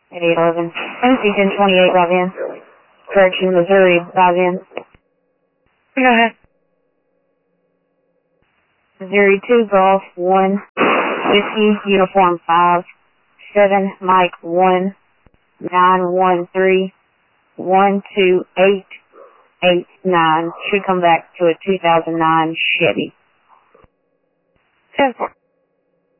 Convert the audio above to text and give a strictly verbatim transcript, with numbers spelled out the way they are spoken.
eight eleven. Tennessee ten twenty-eight, drive in. Correction, Missouri, drive in. Go ahead. Missouri two, Golf one, Whiskey, Uniform five, seven, Mike one, nine one three, one two eight, eight nine. Should come back to a two thousand nine Chevy. ten four.